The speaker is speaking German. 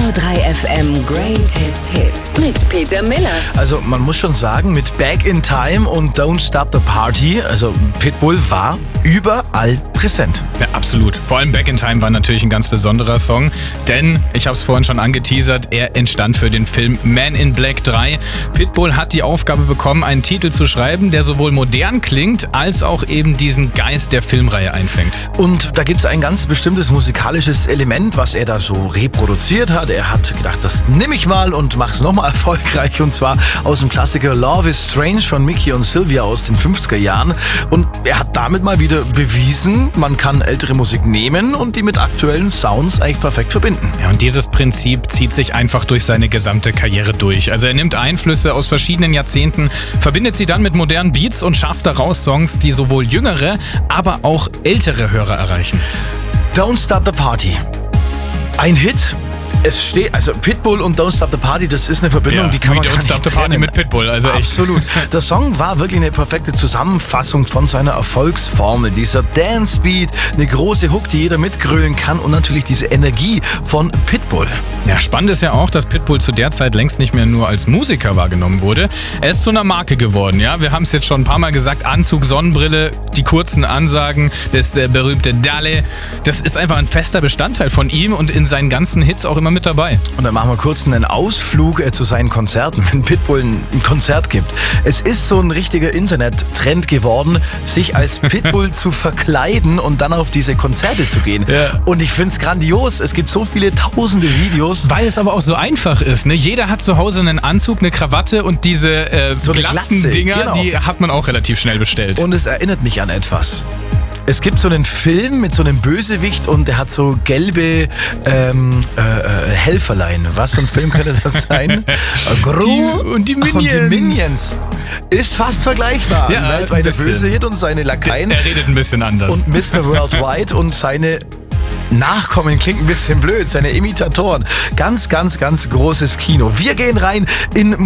Radio3 FM Greatest Hits mit Peter Miller. Also man muss schon sagen, mit Back in Time und Don't Stop the Party, also Pitbull war überall präsent. Ja, absolut. Vor allem Back in Time war natürlich ein ganz besonderer Song, denn, ich habe es vorhin schon angeteasert, er entstand für den Film Man in Black 3. Pitbull hat die Aufgabe bekommen, einen Titel zu schreiben, der sowohl modern klingt, als auch eben diesen Geist der Filmreihe einfängt. Und da gibt es ein ganz bestimmtes musikalisches Element, was er da so reproduziert hat. Er hat gedacht, das nehme ich mal und mache es nochmal erfolgreich. Und zwar aus dem Klassiker Love is Strange von Mickey und Sylvia aus den 50er Jahren. Und er hat damit mal wieder bewiesen, man kann ältere Musik nehmen und die mit aktuellen Sounds eigentlich perfekt verbinden. Ja, und dieses Prinzip zieht sich einfach durch seine gesamte Karriere durch. Also er nimmt Einflüsse aus verschiedenen Jahrzehnten, verbindet sie dann mit modernen Beats und schafft daraus Songs, die sowohl jüngere, aber auch ältere Hörer erreichen. Don't Stop the Party. Ein Hit. Es steht, also Pitbull und Don't Stop the Party, das ist eine Verbindung, Ja, die kann man gar Don't nicht Stop the Party trennen. mit Pitbull, also echt. Absolut. Der Song war wirklich eine perfekte Zusammenfassung von seiner Erfolgsformel. Dieser Dance-Beat, eine große Hook, die jeder mitgrölen kann und natürlich diese Energie von Pitbull. Ja, spannend ist ja auch, dass Pitbull zu der Zeit längst nicht mehr nur als Musiker wahrgenommen wurde. Er ist zu einer Marke geworden, ja. Wir haben es jetzt schon ein paar Mal gesagt, Anzug, Sonnenbrille, die kurzen Ansagen, das berühmte Dale. Das ist einfach ein fester Bestandteil von ihm und in seinen ganzen Hits auch immer mit dabei. Und dann machen wir kurz einen Ausflug zu seinen Konzerten, wenn Pitbull ein Konzert gibt. Es ist so ein richtiger Internet-Trend geworden, sich als Pitbull zu verkleiden und dann auf diese Konzerte zu gehen. Ja. Und ich finde es grandios. Es gibt so viele tausende Videos. Weil es aber auch so einfach ist, ne? Jeder hat zu Hause einen Anzug, eine Krawatte und diese So eine Glatzendinger, Glatze, genau. die hat man auch relativ schnell bestellt. Und es erinnert mich an etwas. Es gibt so einen Film mit so einem Bösewicht und der hat so gelbe Helferlein. Was für ein Film könnte das sein? Gru und die Minions. Und die Minions. Ist fast vergleichbar. Ja, Ein weltweiter ein bisschen. Böse-Hit und seine Lakaien. Er redet ein bisschen anders. Und Mr. Worldwide und seine Nachkommen, klingt ein bisschen blöd, seine Imitatoren. Ganz, ganz, ganz großes Kino. Wir gehen rein in